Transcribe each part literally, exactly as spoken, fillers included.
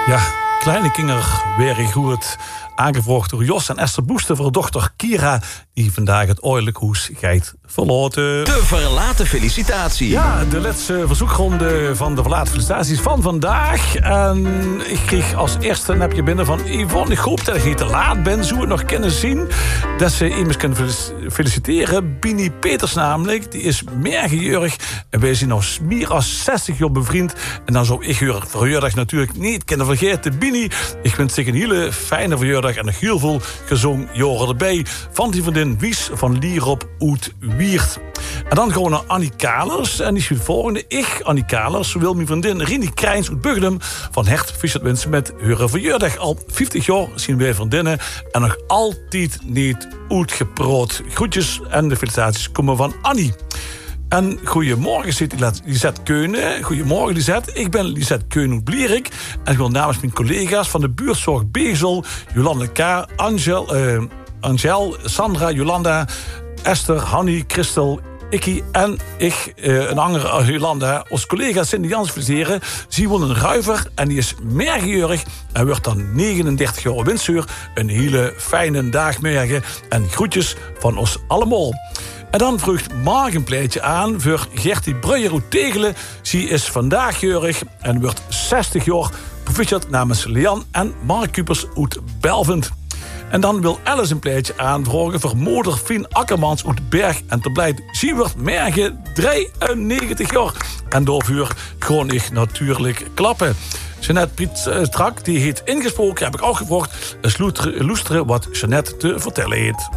Ja, kleine kinder weer goed. Aangevraagd door Jos en Esther Boester voor dochter Kira, die vandaag het ouderlijk huis gaat verlaten. De verlaten felicitatie. Ja, de laatste verzoekronde van de verlaten felicitaties van vandaag. En ik kreeg als eerste een appje binnen van Yvonne. Ik hoop dat ik niet te laat ben. Zou het nog kunnen zien dat ze iemand kunnen feliciteren. Bini Peters namelijk, die is meergejurig. En wij zijn nog meer dan zestig jaar bevriend. En dan zou ik haar verjaardag natuurlijk niet kunnen vergeten. Bini, ik wens zich een hele fijne verjaardag en nog heel veel gezongen jaren erbij. Van die vriendin Wies van Lierop uit Wiert. En dan gaan we naar Annie Kalers. En die is het volgende. Ik, Annie Kalers, wil mijn vriendin Rini Krijns uit Bugdem van Hert Fischer wensen met haar verjaardag. Al vijftig jaar zien wij vriendinnen en nog altijd niet uitgeproot. Groetjes en de felicitaties komen van Annie. En goedemorgen zit Lisette Keunen. Goedemorgen Lisette. Ik ben Lisette Keunen uit Blierik. En ik wil namens mijn collega's van de buurtzorg Bezel, Jolande K., Angel, uh, Angel, Sandra, Jolanda, Esther, Hanny, Christel, Ikkie en ik, uh, een andere uh, Jolanda, als collega Cindy Jans feliciteren. Ze woont een ruiver en die is meergejurig en wordt dan negenendertig jaar winstuur. Een hele fijne dag morgen en groetjes van ons allemaal. En dan vroeg Mark een pleitje aan voor Gertie Breuer uit Tegelen. Ze is vandaag jurig en wordt zestig jaar. Proficiat namens Leanne en Mark Kupers uit Belvend. En dan wil Alice een pleitje aanvragen voor moeder Fien Akkermans uit Berg en te blijven. Ze wordt morgen drieënnegentig jaar. En daarvoor gewoon ik natuurlijk klappen. Jeanette Piet uh, Strak, die heeft ingesproken, heb ik ook gevraagd. Luisteren wat Jeanette te vertellen heeft.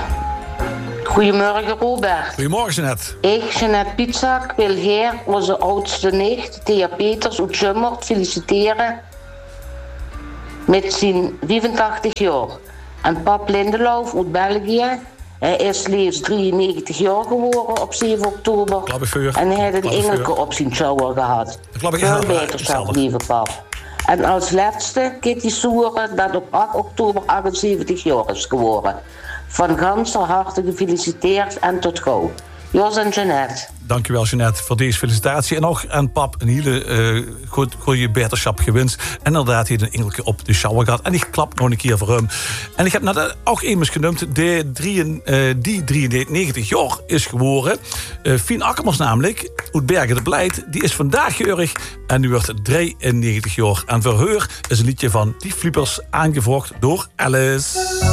Goedemorgen Robert. Goedemorgen Jeanette. Ik, Jeanette Pietzak, wil hier onze oudste nicht, Thea Peters uit Zummert, feliciteren met zijn vijfentachtig jaar. En pap Lindeloof uit België, hij is slechts drieënnegentig jaar geworden op zeven oktober. En hij had een engelke op zijn shower gehad. Veel beterschap, lieve pap. En als laatste Kitty Soeren, dat op acht oktober achtenzeventig jaar is geworden. Van ganser harte gefeliciteerd en tot gauw. Jos en Jeanette. Dankjewel Jeanette voor deze felicitatie. En ook aan pap een hele uh, goed, goede beterschap gewenst. En inderdaad, hij heeft een engelke op de shower gehad. En ik klap nog een keer voor hem. En ik heb net ook immers genoemd, de drie, uh, die drieënnegentig jaar is geworden. Uh, Fien Akkermans namelijk, uit Bergen de Blijt. Die is vandaag geurig en nu wordt drieënnegentig jaar. En voor haar is een liedje van Die Flippers aangevraagd door Alice.